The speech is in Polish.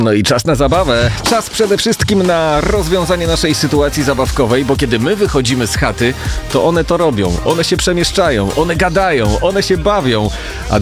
No i czas na zabawę. Czas przede wszystkim na rozwiązanie naszej sytuacji zabawkowej, bo kiedy my wychodzimy z chaty, to one to robią. One się przemieszczają, one gadają, one się bawią. A